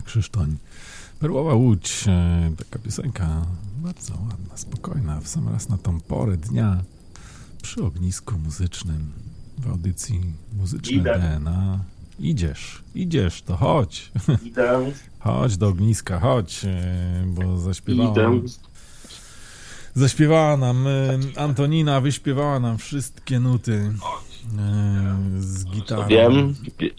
Krzysztoń. Perłowa Łódź, taka piosenka bardzo ładna, spokojna, w sam raz na tą porę dnia przy ognisku muzycznym w audycji Muzyczne DNA. Idziesz, to chodź. Idę. Chodź do ogniska, chodź, bo zaśpiewała nam Antonina, wyśpiewała nam wszystkie nuty z gitarą. Wiem.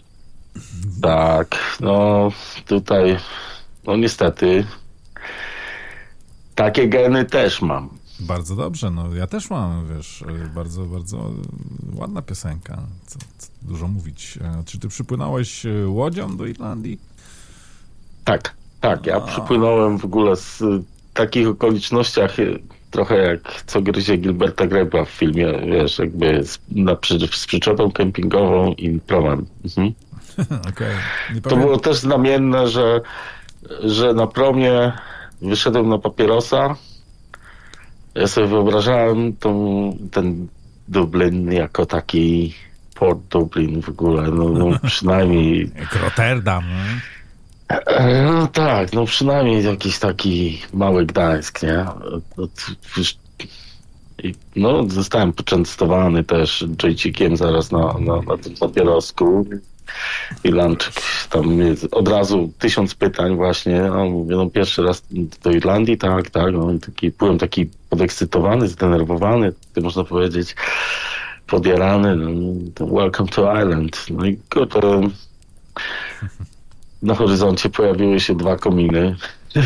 Tak, no tutaj, no niestety, takie geny też mam. Bardzo dobrze, no ja też mam, wiesz, bardzo, bardzo ładna piosenka, co dużo mówić. Czy ty przypłynąłeś łodzią do Irlandii? Tak, ja przypłynąłem w ogóle z takich okolicznościach, trochę jak Co gryzie Gilberta Grape'a w filmie, wiesz, jakby z przyczepą kempingową i promem. Mhm. Okay. To było też znamienne, że na promie wyszedłem na papierosa. Ja sobie wyobrażałem ten Dublin jako taki Port Dublin w ogóle, no przynajmniej... Jak Rotterdam, No tak, no przynajmniej jakiś taki mały Gdańsk, nie? No zostałem poczęstowany też joycikiem zaraz na tym papierosku. Irlandczyk, tam jest od razu 1000 pytań właśnie, no mówię, no pierwszy raz do Irlandii, tak, no i byłem taki podekscytowany, zdenerwowany, można powiedzieć, podjarany, no, welcome to Ireland, no i na horyzoncie pojawiły się 2 kominy.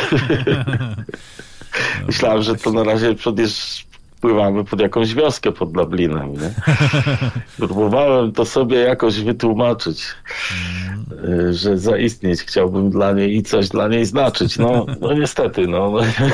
Myślałem, że to na razie pływamy pod jakąś wioskę pod Dublinem, nie? Próbowałem to sobie jakoś wytłumaczyć, że zaistnieć chciałbym dla niej i coś dla niej znaczyć. No niestety, no.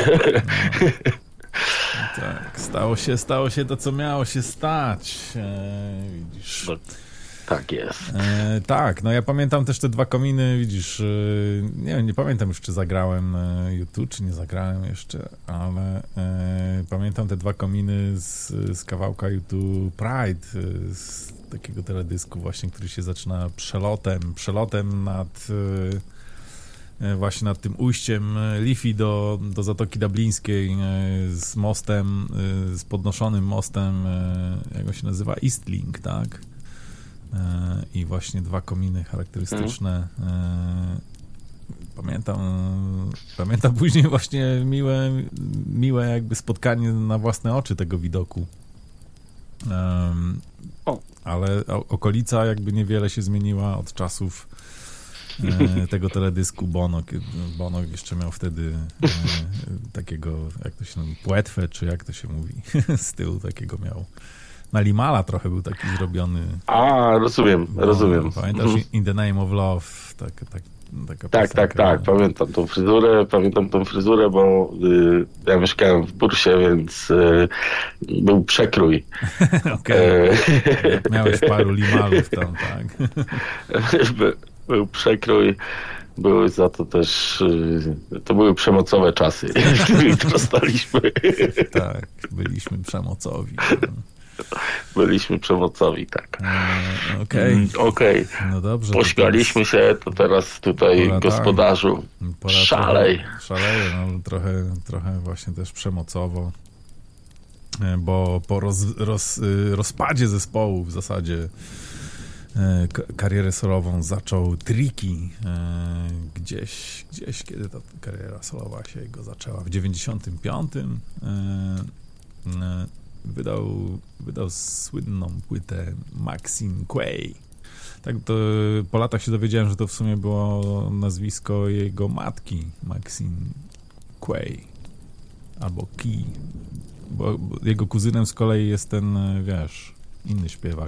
Tak, stało się to, co miało się stać. Widzisz. No, tak jest. Tak, no ja pamiętam też te 2 kominy, widzisz, nie pamiętam już, czy zagrałem YouTube, czy nie zagrałem jeszcze, ale pamiętam te 2 kominy z kawałka YouTube Pride, z takiego teledysku właśnie, który się zaczyna przelotem właśnie nad tym ujściem Liffey do Zatoki Dublińskiej z mostem, z podnoszonym mostem, jak on się nazywa? Eastlink, tak? I właśnie 2 kominy charakterystyczne. Pamiętam później właśnie miłe jakby spotkanie na własne oczy tego widoku. Ale okolica jakby niewiele się zmieniła od czasów tego teledysku Bono. Bono jeszcze miał wtedy takiego, jak to się mówi, płetwę, czy jak to się mówi, z tyłu takiego miał. Na Limala trochę był taki zrobiony. Rozumiem. Pamiętasz In the Name of Love? Taka Tak. Pamiętam tą fryzurę, bo ja mieszkałem w Bursie, więc był przekrój. Okej. Miałeś paru Limalów tam, tak? Był przekrój. Były za to też, to były przemocowe czasy, w których dostaliśmy. Tak, byliśmy przemocowi. Byliśmy przemocowi, tak. Okej. No dobrze. Pośmialiśmy się, to teraz tutaj gospodarzu. Szaleje, no trochę właśnie też przemocowo, bo po rozpadzie zespołu w zasadzie karierę solową zaczął Tricky. Gdzieś kiedy ta kariera solowa się go zaczęła? W 95. Wydał słynną płytę Maxine Quay. Tak, to po latach się dowiedziałem, że to w sumie było nazwisko jego matki, Maxine Quay albo Key, bo jego kuzynem z kolei jest ten, wiesz, inny śpiewak.